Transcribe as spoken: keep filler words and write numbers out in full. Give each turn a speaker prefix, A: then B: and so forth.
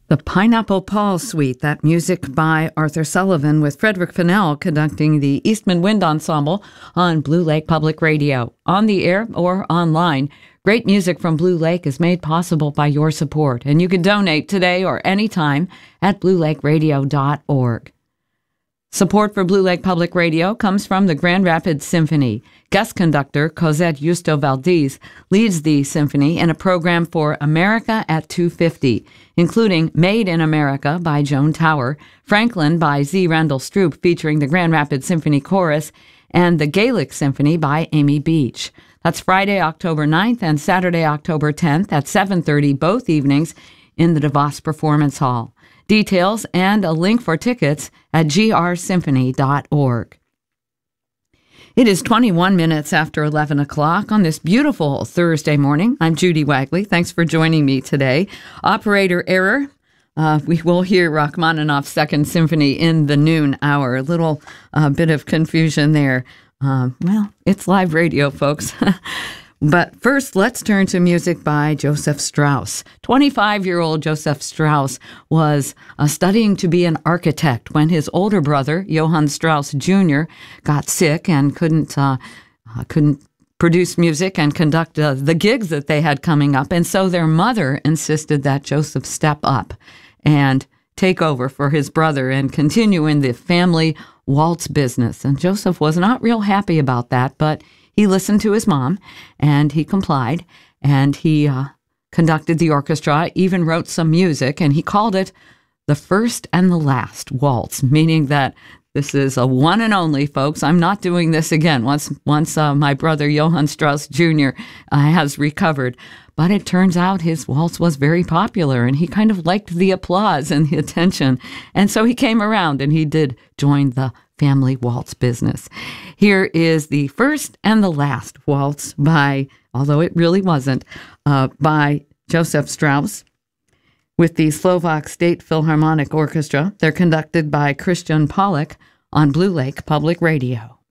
A: The Pineapple Paul Suite, that music by Arthur Sullivan with Frederick Fennell conducting the Eastman Wind Ensemble on Blue Lake Public Radio. On the air or online, great music from Blue Lake is made possible by your support, and you can donate today or anytime at blue lake radio dot org. Support for Blue Lake Public Radio comes from the Grand Rapids Symphony. Guest conductor Cosette Justo Valdez leads the symphony in a program for America at two fifty, including Made in America by Joan Tower, Franklin by Z. Randall Stroop featuring the Grand Rapids Symphony Chorus, and the Gaelic Symphony by Amy Beach. That's Friday, October ninth and Saturday, October tenth at seven thirty both evenings in the DeVos Performance Hall. Details and a link for tickets at g r symphony dot org. It is twenty-one minutes after eleven o'clock on this beautiful Thursday morning. I'm Judy Wagley. Thanks for joining me today. Operator error. Uh, we will hear Rachmaninoff's Second Symphony in the noon hour. A little uh, bit of confusion there. Uh, well, it's live radio, folks. But first, let's turn to music by Joseph Strauss. twenty-five-year-old Joseph Strauss was uh, studying to be an architect when his older brother, Johann Strauss Junior, got sick and couldn't uh, uh, couldn't produce music and conduct uh, the gigs that they had coming up. And so their mother insisted that Joseph step up and take over for his brother and continue in the family waltz business. And Joseph was not real happy about that, but he listened to his mom, and he complied, and he uh, conducted the orchestra, even wrote some music, and he called it the First and the Last Waltz, meaning that this is a one and only, folks. I'm not doing this again once once uh, my brother Johann Strauss Junior Uh, has recovered. But it turns out his waltz was very popular, and he kind of liked the applause and the attention. And so he came around, and he did join the family waltz business. Here is the First and the Last Waltz by, although it really wasn't, uh, by Joseph Strauss with the Slovak State Philharmonic Orchestra. They're conducted by Christian Pollock on Blue Lake Public Radio.